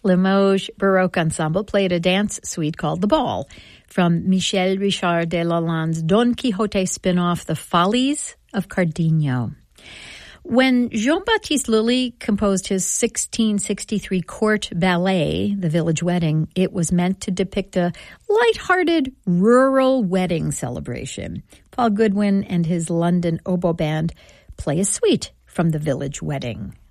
Limoges Baroque Ensemble played a dance suite called The Ball from Michel Richard de Lalande's Don Quixote spin-off, The Follies of Cardenio. When Jean-Baptiste Lully composed his 1663 court ballet, The Village Wedding, it was meant to depict a light-hearted rural wedding celebration. Paul Goodwin and his London Oboe Band play a suite from The Village Wedding.